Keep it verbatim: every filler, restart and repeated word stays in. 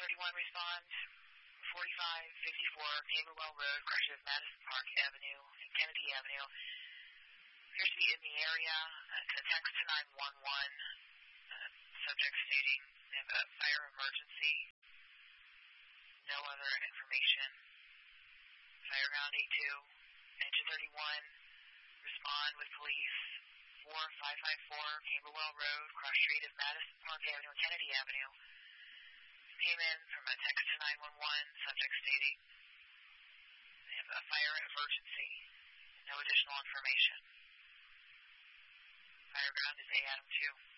thirty-one respond. forty-five fifty-four Camberwell Road, crushes Madison Park Avenue and Kennedy Avenue. Appears to be in the area. Uh, text to nine one one. Uh, subject stating they have a fire emergency. No other information. Fireground A two. Engine thirty-one. Respond with police. four five five four Camberwell Road, cross street of Madison Park Avenue and Kennedy Avenue. Came in from a text to nine one one, subject stating they have a fire emergency. No additional information. Fireground is A Adam two.